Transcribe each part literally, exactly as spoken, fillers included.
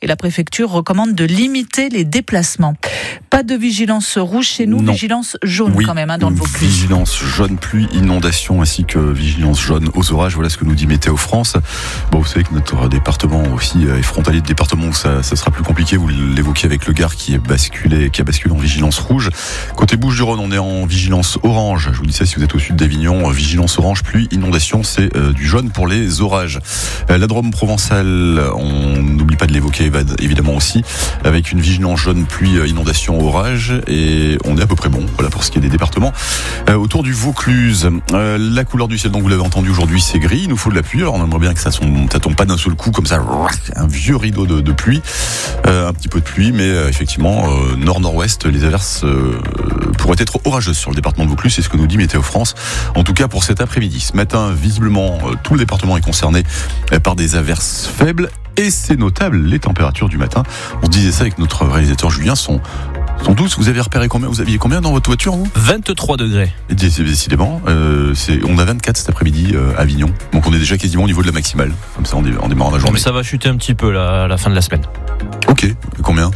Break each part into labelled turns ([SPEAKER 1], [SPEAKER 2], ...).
[SPEAKER 1] et la préfecture recommande de limiter les déplacements. Pas de vigilance rouge chez nous,
[SPEAKER 2] non.
[SPEAKER 1] vigilance jaune
[SPEAKER 2] oui,
[SPEAKER 1] quand même hein, dans le Vaucluse.
[SPEAKER 2] Vigilance jaune pluie, inondation ainsi que vigilance jaune aux orages. Voilà ce que nous dit Météo France. Bon, vous savez que notre département aussi est frontalier de département où ça, ça sera plus compliqué. Vous l'évoquiez avec le Gard qui est basculé, qui a basculé en vigilance rouge. Côté Bouches-du-Rhône, on est en vigilance orange. Je vous dis ça si vous êtes au sud d'Avignon. Vigilance orange, pluie, inondation, c'est euh, du jaune pour les orages. Euh, la Drôme provençale, on n'oublie pas de l'évoquer évidemment aussi, avec une vigilance jaune, pluie, inondation, orage. Et on est à peu près bon, voilà pour ce qui est des départements. Euh, autour du Vaucluse, euh, la couleur du ciel, donc vous l'avez entendu aujourd'hui, c'est gris. Il nous faut de la pluie. Alors on aimerait bien que ça ne tombe pas d'un seul coup comme ça, un vieux rideau de, de pluie. Euh, un petit peu de pluie, mais euh, effectivement, euh, nord-nord-ouest, les averses euh, pourraient être orageuses sur le département de Vaucluse, c'est ce que nous dit Météo France. En tout cas pour cet après-midi. Ce matin, visiblement, euh, tout le département est concerné euh, par des averses faibles. Et c'est notable, les températures du matin. On se disait ça avec notre réalisateur Julien, sont, sont douces. Vous avez repéré combien? Vous aviez combien dans votre voiture, vous?
[SPEAKER 3] vingt-trois degrés.
[SPEAKER 2] Et décidément, euh, c'est, on a vingt-quatre cet après-midi euh, à Avignon. Donc on est déjà quasiment au niveau de la maximale. Comme ça, on, dé, on démarre la journée.
[SPEAKER 3] Mais ça va chuter un petit peu là, à la fin de la semaine.
[SPEAKER 2] Ok, et combien?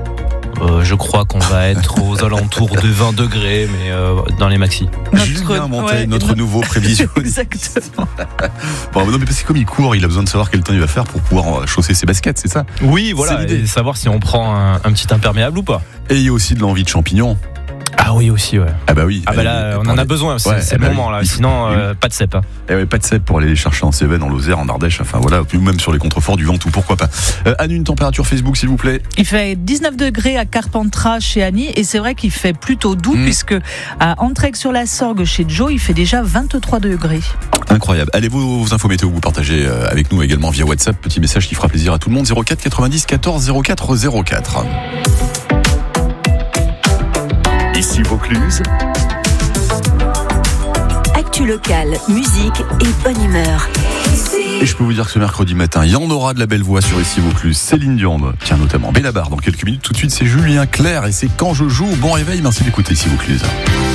[SPEAKER 3] Euh, je crois qu'on va être aux alentours de vingt degrés, mais euh, dans les maxi.
[SPEAKER 2] Julien Montet, ouais, notre
[SPEAKER 1] notre...
[SPEAKER 2] nouveau prévision.
[SPEAKER 1] Exactement.
[SPEAKER 2] Bon, non, mais parce que comme il court, il a besoin de savoir quel temps il va faire pour pouvoir chausser ses baskets, c'est ça?
[SPEAKER 3] Oui, voilà, et savoir si on prend un, un petit imperméable ou pas.
[SPEAKER 2] Et il y a aussi de l'envie de champignons.
[SPEAKER 3] Ah oui aussi, ouais.
[SPEAKER 2] Ah bah oui.
[SPEAKER 3] Ah bah là, on en a besoin, c'est, ouais, c'est le bah moment oui. là. Sinon, euh, pas de cèpe. Hein.
[SPEAKER 2] Et ouais, pas de cèpe pour aller les chercher en Cévennes, en Lozère, en Ardèche, enfin voilà, ou même sur les contreforts du Ventoux, pourquoi pas. Euh, Anne, une température Facebook, s'il vous plaît.
[SPEAKER 1] Il fait dix-neuf degrés à Carpentras chez Annie, et c'est vrai qu'il fait plutôt doux, mmh. puisque à Entraigues-sur-la-Sorgue chez Joe, il fait déjà vingt-trois degrés.
[SPEAKER 2] Incroyable. Allez, vos, vos infos météo, vous partagez avec nous également via WhatsApp. Petit message qui fera plaisir à tout le monde. zéro quatre quatre-vingt-dix quatorze zéro quatre zéro quatre.
[SPEAKER 4] Ici Vaucluse.
[SPEAKER 5] Actu locale, musique et bonne humeur.
[SPEAKER 2] Et je peux vous dire que ce mercredi matin, il y en aura de la belle voix sur Ici Vaucluse. Céline Dion, tiens notamment Benabar dans quelques minutes. Tout de suite, c'est Julien Clerc et c'est Quand je joue. Bon réveil, merci d'écouter Ici Vaucluse.